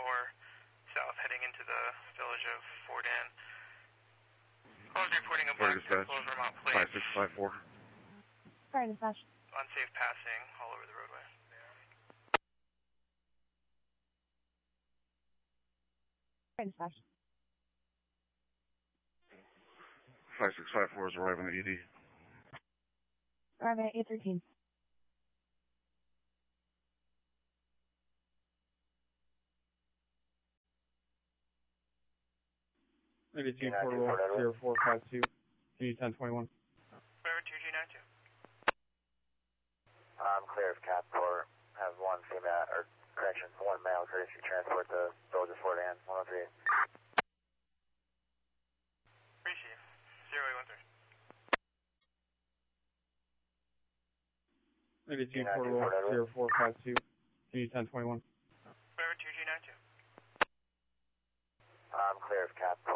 south, heading into the village of Fort Anne. Callers reporting a black vehicle, Vermont plate. 5654. Fire dispatch. Unsafe passing all over the roadway. Fire dispatch. 5654 is arriving at ED. Arriving at 813. Maybe 240-0452. Can you 1021? Clear 2G92. I'm clear of Cap 4. Have one female, or correction, one male courtesy transport to village of Fort Anne, 103. Receive. 0813. Maybe 240-0452. Can you 1021? Clear 2G92. I'm clear of Cap